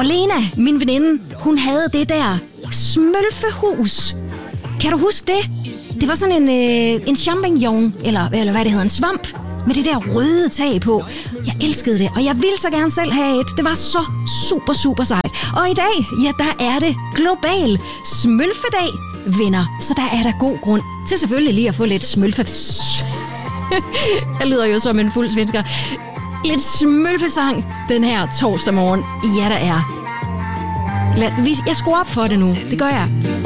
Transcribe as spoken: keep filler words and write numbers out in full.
For Lena, min veninde, hun havde det der smølfehus. Kan du huske det? Det var sådan en, øh, en champignon, eller, eller hvad det hedder, en svamp, med det der røde tag på. Jeg elskede det, og jeg ville så gerne selv have et. Det var så super, super sejt. Og i dag, ja, der er det global smølfedag, venner. Så der er der god grund til selvfølgelig lige at få lidt smølfe... Jeg lyder jo som en fuld svensker. Lidt smølfesang den her torsdag morgen. Ja, der er. Jeg skruer op for det nu. Det gør jeg.